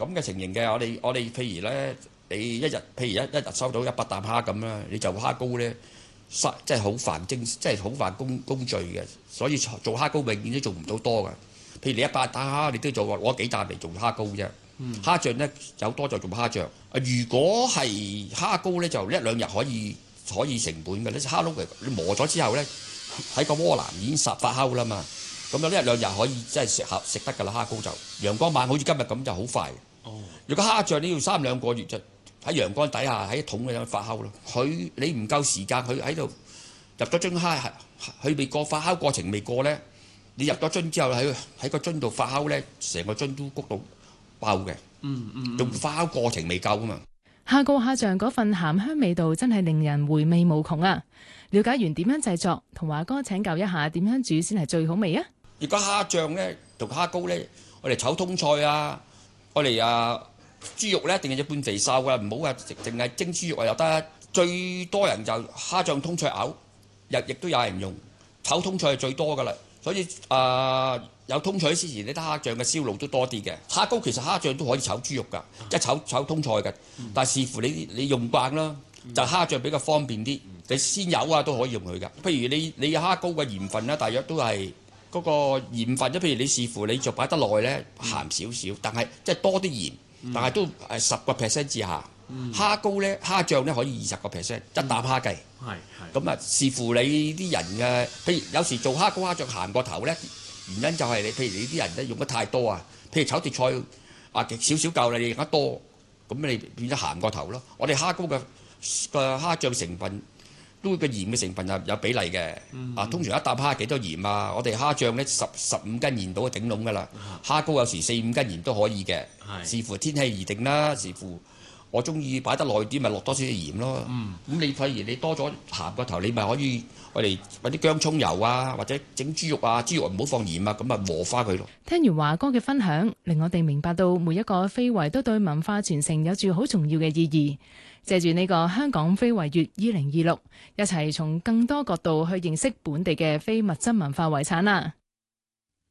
咁嘅情形嘅。我哋譬如咧，你譬如一日收到100擔蝦咁啦，你就蝦膏咧，即係好繁精，即係好繁工序嘅，所以做蝦膏永遠都做唔到多㗎。譬如你100擔蝦，你都做攞幾擔嚟做蝦膏啫。蝦醬咧有多就做蝦醬。如果係蝦膏咧，就1-2日可以成本嘅。你蝦碌你磨咗之後咧，喺個鍋欄已經發酵啦嘛。咁有1-2日可以即係食得㗎啦。蝦膏就陽光猛，好似今日咁就好快。如果蝦醬你要3-2個月就喺陽光底下喺一桶咁樣發酵咯。你唔夠時間，佢喺度入咗樽蝦，佢未過發酵過程未過咧，你入咗樽之後喺個樽度發酵咧，成個樽都谷到爆嘅。仲發酵過程未夠啊嘛。 蝦膏蝦醬嗰份鹹香味道真係令人回味無窮啊！了解完點樣製作，同華哥請教一下點樣煮先係最好味啊！ 如果蝦醬咧同蝦膏咧，我哋炒通菜啊，我哋豬肉咧一定係一半肥瘦㗎，唔好話淨係蒸豬肉啊又得。最多人就蝦醬通菜熬，亦都有人用炒通菜係最多㗎啦。所以有通菜之前，你得蝦醬嘅銷路都多啲嘅。蝦膏其實蝦醬都可以炒豬肉㗎，即係炒通菜嘅。但係視乎你用慣啦，就蝦醬比較方便啲。你鮮油都可以用佢㗎。譬如你蝦膏嘅鹽分咧，大約都係嗰個鹽分，即譬如你視乎你就擺得耐咧，鹹少少，但係即係多啲鹽，但係都係10% 至下。蝦膏咧、蝦醬咧可以20%，一擔蝦計。咁視乎你啲人嘅，譬如有時做蝦膏蝦醬鹹過頭咧，原因就係譬如你啲人咧用得太多啊。譬如炒碟菜少少夠啦，你用得多，咁你變咗鹹過頭咯。我哋蝦膏嘅蝦醬成分都個鹽嘅成分有比例嘅。通常一擔蝦幾多鹽啊？我哋蝦醬咧15斤鹽到就頂籠㗎啦。蝦膏有時4-5斤鹽都可以嘅，視乎天氣而定啦，視乎。我中意擺得耐啲，咪落多少鹽咯。咁你譬如你多咗鹹個頭，你咪可以我哋揾啲薑葱油啊，或者整豬肉啊，豬肉唔好放鹽啊，咁啊和花佢咯。 聽完華哥嘅分享，令我哋明白到每一個非遺都對文化傳承有住好重要嘅意義。借住呢個香港非遺月2026，一齊從更多角度去認識本地嘅非物質文化遺產啦。